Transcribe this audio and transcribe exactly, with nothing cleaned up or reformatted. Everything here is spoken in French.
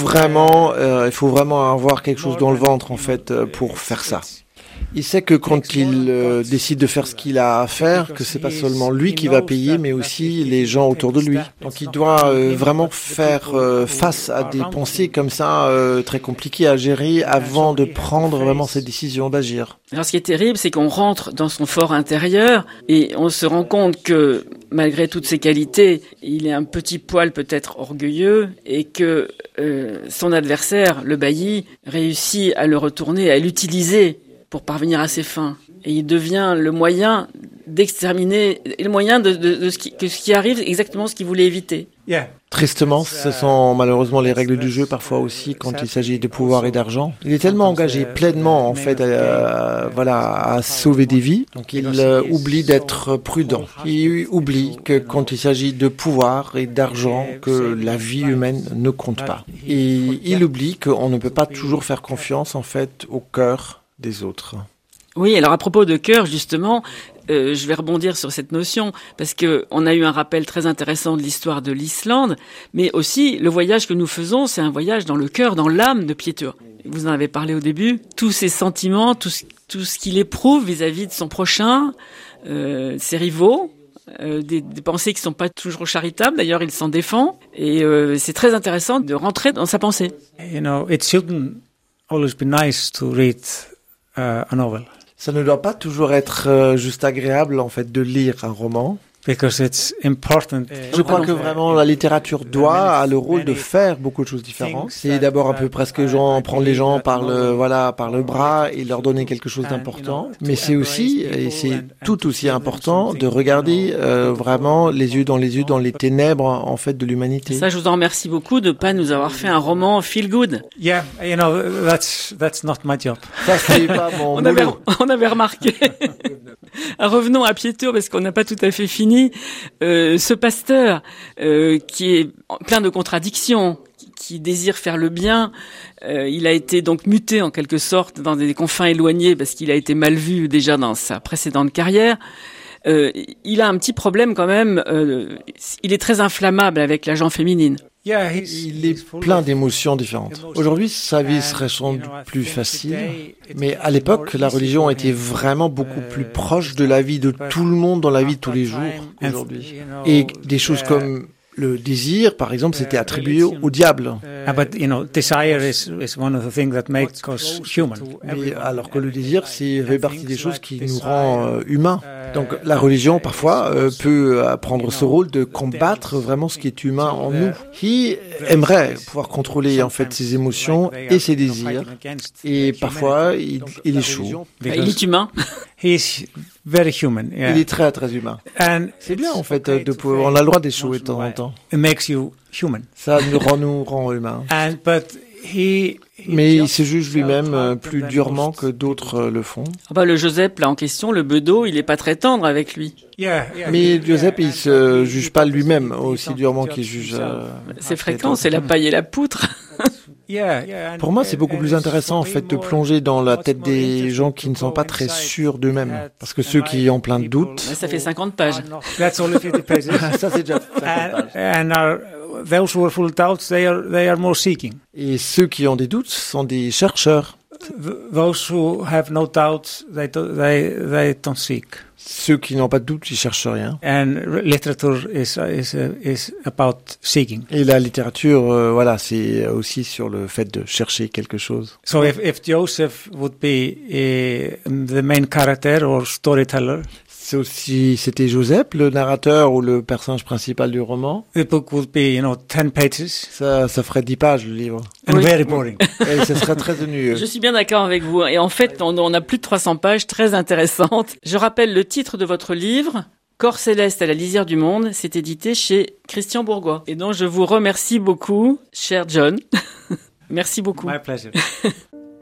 vraiment, euh, il faut vraiment avoir quelque chose dans le ventre en fait euh, pour faire ça. Il sait que quand il euh, décide de faire ce qu'il a à faire, que c'est pas seulement lui qui va payer, mais aussi les gens autour de lui. Donc il doit euh, vraiment faire euh, face à des pensées comme ça, euh, très compliquées à gérer avant de prendre vraiment cette décision d'agir. Alors ce qui est terrible, c'est qu'on rentre dans son fort intérieur et on se rend compte que malgré toutes ses qualités, il est un petit poil peut-être orgueilleux et que euh, son adversaire, le bailli, réussit à le retourner, à l'utiliser pour parvenir à ses fins. Et il devient le moyen d'exterminer, le moyen de, de, de ce, qui, que ce qui arrive, exactement ce qu'il voulait éviter. Yeah. Tristement, ce sont malheureusement les règles du jeu parfois aussi quand il s'agit de pouvoir et d'argent. Il est tellement engagé pleinement en fait, à, voilà, à sauver des vies, donc il euh, oublie d'être prudent. Il oublie que quand il s'agit de pouvoir et d'argent, que la vie humaine ne compte pas. Et il oublie qu'on ne peut pas toujours faire confiance en fait au cœur des autres. Oui, alors à propos de cœur, justement, euh, je vais rebondir sur cette notion, parce que on a eu un rappel très intéressant de l'histoire de l'Islande, mais aussi le voyage que nous faisons, c'est un voyage dans le cœur, dans l'âme de Pétur. Vous en avez parlé au début, tous ses sentiments, tout ce, tout ce qu'il éprouve vis-à-vis de son prochain, euh, ses rivaux, euh, des, des pensées qui sont pas toujours charitables, d'ailleurs il s'en défend, et euh, c'est très intéressant de rentrer dans sa pensée. You know, it shouldn't always be nice to read uh, a novel. Ça ne doit pas toujours être euh, juste agréable en fait de lire un roman. Because it's important. Je crois que vraiment la littérature doit a le rôle de faire beaucoup de choses différentes. C'est d'abord un peu presque genre prendre les gens par le voilà par le bras et leur donner quelque chose d'important. Mais c'est aussi et c'est tout aussi important de regarder euh, vraiment les yeux dans les yeux dans les ténèbres en fait de l'humanité. Ça, je vous en remercie beaucoup de pas nous avoir fait un roman feel good. Yeah, you know that's that's not my job. Ça c'est pas mon on avait boulot. on avait remarqué. Revenons à Pétur parce qu'on n'a pas tout à fait fini. Euh, ce pasteur euh, qui est plein de contradictions, qui, qui désire faire le bien, euh, il a été donc muté en quelque sorte dans des confins éloignés parce qu'il a été mal vu déjà dans sa précédente carrière. Euh, il a un petit problème quand même, euh, il est très inflammable avec la gent féminine. Yeah, Il est plein d'émotions différentes. Aujourd'hui, sa vie serait sans doute plus facile, mais à l'époque, la religion était vraiment beaucoup plus proche de la vie de tout le monde dans la vie de tous les jours aujourd'hui. Et des choses comme le désir, par exemple, c'était attribué au diable. Uh, but you know, desire is is one of the things that makes us human. Mais alors que le désir, c'est fait partie des choses qui nous rend euh, humains. Donc la religion, parfois, euh, peut euh, prendre ce rôle de combattre vraiment ce qui est humain en nous. Qui aimerait pouvoir contrôler en fait ses émotions et ses désirs. Et parfois, il, il échoue. Il est humain. He's very human. Yeah. Il est très très humain. And C'est bien en fait de pouvoir. On a le droit d'échouer de temps en temps. it makes you human. Ça nous rend nous rend humains. And but he. Mais il se juge lui-même euh, plus durement que d'autres euh, le font. Ah bah, le Joseph là en question, le bedeau, il est pas très tendre avec lui. Yeah, yeah. Mais Joseph, il se juge pas lui-même aussi durement qu'il juge. Euh, C'est fréquent, c'est la paille et la poutre. Yeah, yeah. Pour moi, c'est beaucoup plus intéressant en fait de plonger dans la tête des gens qui ne sont pas très sûrs d'eux-mêmes, parce que ceux qui ont plein de doutes, Ça fait cinquante pages. That's only fifty pages. ça c'est déjà. and and are, those who are full of doubts, they are they are more seeking. Et ceux qui ont des doutes sont des chercheurs. Th- Those who have no doubts, they do, they they don't seek. Ceux qui n'ont pas de doute, ils cherchent rien. And r- literature is is uh, is about seeking. Et la littérature, euh, voilà, c'est aussi sur le fait de chercher quelque chose. So if if Joseph would be uh, the main character or storyteller, C'est aussi, c'était Joseph, le narrateur ou le personnage principal du roman. the book would be, you know, ten pages Ça, ça ferait dix pages le livre. and Oui. very boring. Et ce serait très ennuyeux. Je suis bien d'accord avec vous. Et en fait, on, on a plus de trois cents pages très intéressantes. Je rappelle le titre de votre livre, Corps céleste à la lisière du monde. C'est édité chez Christian Bourgois. Et donc, je vous remercie beaucoup, cher John. Merci beaucoup. My pleasure.